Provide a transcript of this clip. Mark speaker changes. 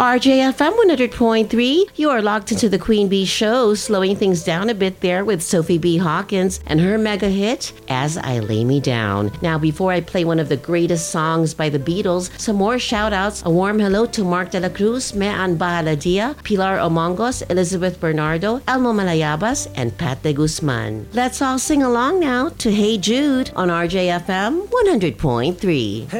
Speaker 1: RJFM 100.3. You are locked into the Queen Bee Show, slowing things down a bit there with Sophie B. Hawkins and her mega hit, As I Lay Me Down. Now, before I play one of the greatest songs by the Beatles, some more shout-outs. A warm hello to Mark de la Cruz, Mean Bahaladia, Pilar Omongos, Elizabeth Bernardo, Elmo Malayabas, and Pat de Guzman. Let's all sing along now to Hey Jude on RJFM 100.3.